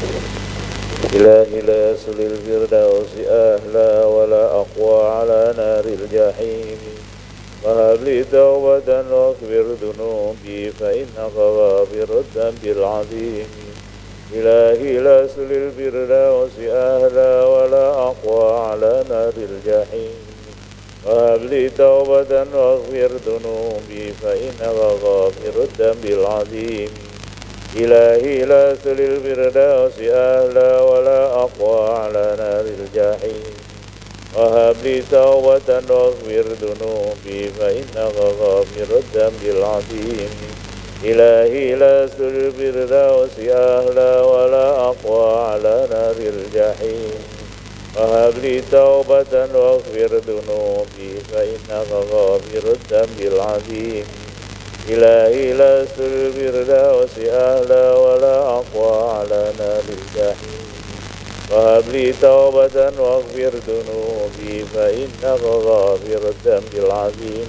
إلهي لا يصل الفردوس أهلا ولا أقوى على نار الجحيم وهب لي توبة واغفر ذنوبي فإنك غافر الذنب العظيم إلهي لا يصل الفردوس أهلا ولا أقوى على نار الجحيم وهب لي توبة واغفر ذنوبي فإنك غافر الذنب العظيم إلهي لا يصل الفردوس أهلا ولا أقوى على نار الجحيم وهب لي توبة واغفر ذنوبي فإنك غافر الذنب العظيم إلهي لا يصل الفردوس أهلا ولا أقوى على نار الجحيم وهب لي توبة واغفر ذنوبي فإنك غافر الذنب العظيم إلهي لا يصل الفردوس أهلا ولا أقوى على نار الجحيم وهب لي توبة واغفر ذنوبي فإنك غافر الذنب العظيم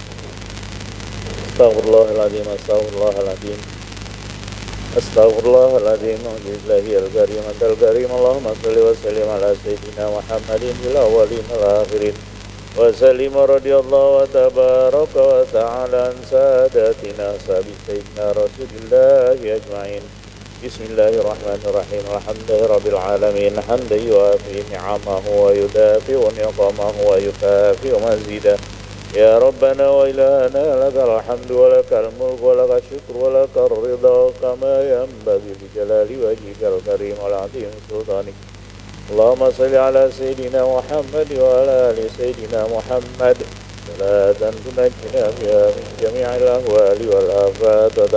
أستغفر الله العظيم أستغفر الله العظيم أستغفر الله العظيم لله الكريم أنت الكريم اللهم صل وسلم على سيدنا محمد في الأولين والآخرين وسلم رضي الله تبارك وتعالى عن ساداتنا أصحاب سيدنا رسول الله أجمعين بسم الله الرحمن الرحيم الحمد لله رب العالمين حمدا يوافي نعمه ويدافع نقمه ويكافئ مزيده يا ربنا وإلهنا لك الحمد ولك الملك ولك الشكر ولك الرضا كما ينبغي لجلال وجهك الكريم والعظيم سلطانك اللهم صل على سيدنا محمد وعلى آل سيدنا محمد صلاة تنجينا بها من جميع الأهوال والآفات